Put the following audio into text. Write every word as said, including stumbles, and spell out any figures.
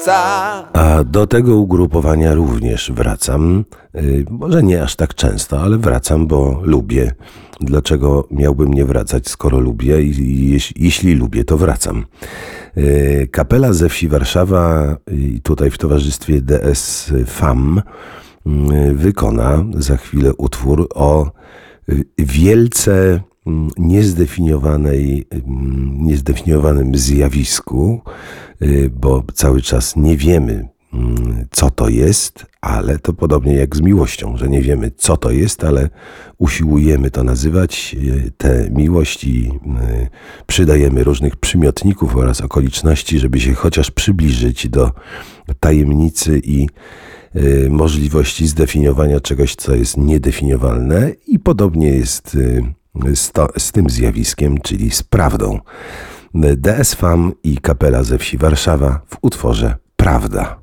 wraca. A do tego ugrupowania również wracam. Yy, może nie aż tak często, ale wracam, bo lubię. Dlaczego miałbym nie wracać, skoro lubię i, i jeś, jeśli lubię, to wracam. Yy, kapela ze wsi Warszawa, yy, tutaj w towarzystwie D S Fam, yy, wykona za chwilę utwór o yy, wielce niezdefiniowanej, niezdefiniowanym zjawisku, bo cały czas nie wiemy, co to jest, ale to podobnie jak z miłością, że nie wiemy, co to jest, ale usiłujemy to nazywać, tę miłość i przydajemy różnych przymiotników oraz okoliczności, żeby się chociaż przybliżyć do tajemnicy i możliwości zdefiniowania czegoś, co jest niedefiniowalne, i podobnie jest Z, to, z tym zjawiskiem, czyli z prawdą. D S Fam i kapela ze wsi Warszawa w utworze Prawda.